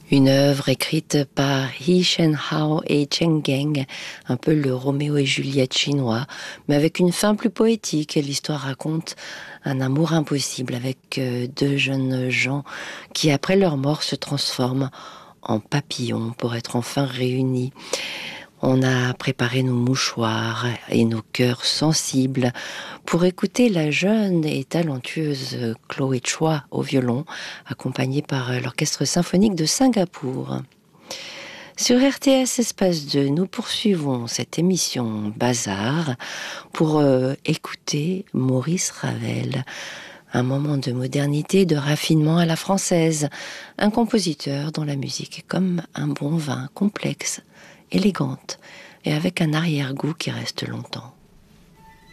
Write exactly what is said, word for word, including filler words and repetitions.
Une œuvre écrite par He Shenhao et Chen Geng, un peu le Roméo et Juliette chinois, mais avec une fin plus poétique. L'histoire raconte un amour impossible avec deux jeunes gens qui, après leur mort, se transforment en papillons pour être enfin réunis. On a préparé nos mouchoirs et nos cœurs sensibles pour écouter la jeune et talentueuse Chloé Choi au violon, accompagnée par l'Orchestre symphonique de Singapour. Sur R T S Espace deux, nous poursuivons cette émission Bazar pour euh, écouter Maurice Ravel. Un moment de modernité, de raffinement à la française. Un compositeur dont la musique est comme un bon vin, complexe, élégante et avec un arrière-goût qui reste longtemps.